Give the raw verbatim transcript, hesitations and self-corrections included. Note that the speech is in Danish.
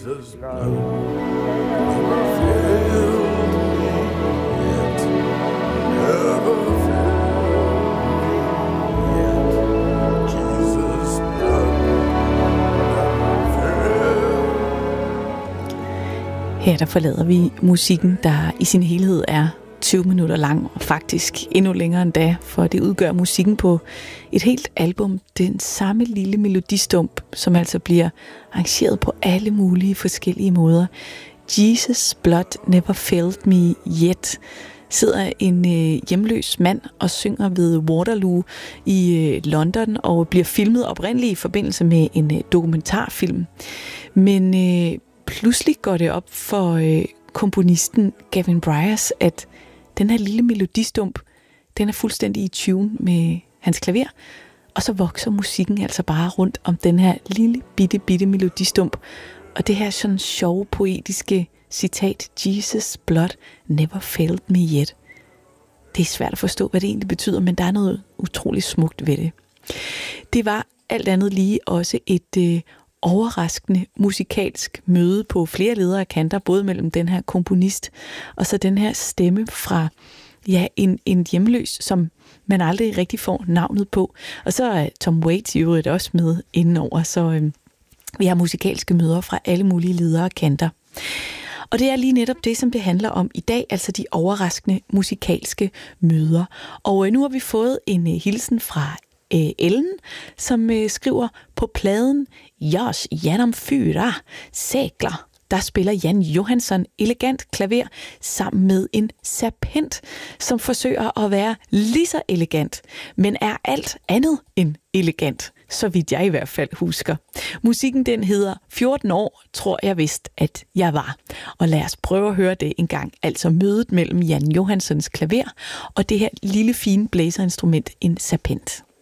Jesus' blood never failed me yet, never failed me yet. Jesus' blood never failed. Her der forlader vi musikken, der i sin helhed er tyve minutter lang, og faktisk endnu længere end da, for det udgør musikken på et helt album, den samme lille melodistump, som altså bliver arrangeret på alle mulige forskellige måder. Jesus' blood never failed me yet, sidder en øh, hjemløs mand og synger ved Waterloo i øh, London, og bliver filmet oprindeligt i forbindelse med en øh, dokumentarfilm. Men øh, pludselig går det op for øh, komponisten Gavin Bryars, at den her lille melodistump, den er fuldstændig i tune med hans klaver, og så vokser musikken altså bare rundt om den her lille bitte bitte melodistump. Og det her sådan sjove poetiske citat, Jesus' blood never failed me yet. Det er svært at forstå, hvad det egentlig betyder, men der er noget utroligt smukt ved det. Det var alt andet lige også et øh, overraskende musikalsk møde på flere ledere af kanter, både mellem den her komponist og så den her stemme fra ja, en, en hjemløs, som man aldrig rigtig får navnet på. Og så er Tom Waits i øvrigt også med indenover, så øh, vi har musikalske møder fra alle mulige ledere af kanter. Og det er lige netop det, som det handler om i dag, altså de overraskende musikalske møder. Og øh, nu har vi fået en øh, hilsen fra øh, Ellen, som øh, skriver på pladen Jas genom fyra sekler. Der spiller Jan Johansson elegant klaver sammen med en serpent, som forsøger at være lige så elegant, men er alt andet end elegant, så vidt jeg i hvert fald husker. Musikken den hedder fjorten år, tror jeg vidst, at jeg var. Og lad os prøve at høre det en gang, altså mødet mellem Jan Johanssons klaver og det her lille fine blæserinstrument, en serpent.